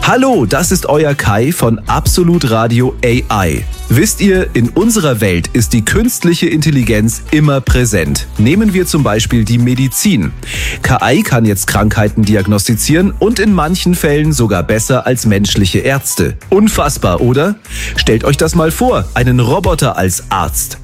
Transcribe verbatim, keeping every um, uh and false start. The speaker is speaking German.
Hallo, das ist euer Kai von Absolut Radio A I. Wisst ihr, in unserer Welt ist die künstliche Intelligenz immer präsent. Nehmen wir zum Beispiel die Medizin. K I kann jetzt Krankheiten diagnostizieren und in manchen Fällen sogar besser als menschliche Ärzte. Unfassbar, oder? Stellt euch das mal vor, einen Roboter als Arzt.